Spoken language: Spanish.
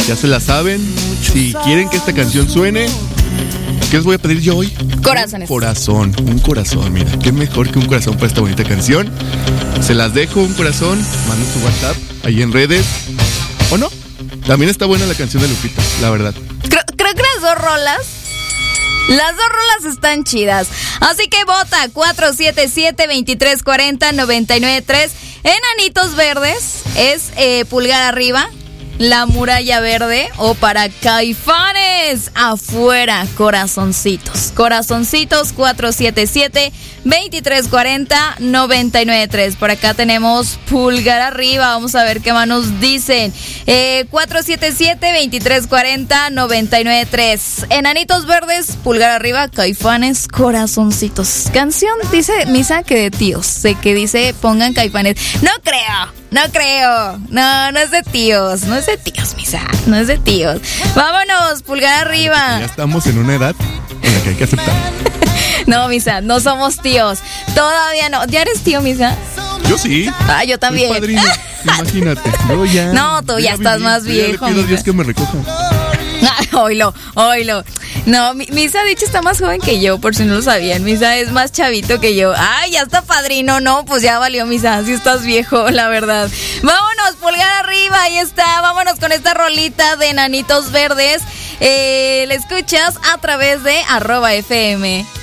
Ya se la saben. Si quieren que esta canción suene, ¿qué les voy a pedir yo hoy? Corazones. Un corazón, mira. Qué mejor que un corazón para esta bonita canción. Se las dejo, un corazón. Manden su WhatsApp ahí en redes. ¿O no? También está buena la canción de Lupita, la verdad. Creo que las dos rolas están chidas. Así que vota 477-2340-993. Enanitos Verdes es pulgar arriba. La Muralla Verde o para Caifanes afuera, corazoncitos. Corazoncitos 477-2340-993. Por acá tenemos pulgar arriba. Vamos a ver qué más nos dicen. 477-2340-993. Enanitos Verdes, pulgar arriba, Caifanes, corazoncitos. Canción dice Misa que de tíos. Sé que dice pongan Caifanes. No creo. No es de tíos. No es de tíos, Misa. No es de tíos. Vámonos, pulgar arriba. Ya estamos en una edad en la que hay que aceptar. No, Misa, no somos tíos. Todavía no. ¿Ya eres tío, Misa? Yo sí. Ah, yo también. Soy padrino, imagínate. Yo ya. No, tú ya estás más viejo. Le pido a Dios que me recoja. Oilo. No, Misa, de hecho, está más joven que yo, por si no lo sabían. Misa es más chavito que yo. Ay, ya está padrino. No, pues ya valió, Misa. Si estás viejo, la verdad. Vámonos, pulgar arriba. Ahí está. Vámonos con esta rolita de Enanitos Verdes. La escuchas a través de @FM.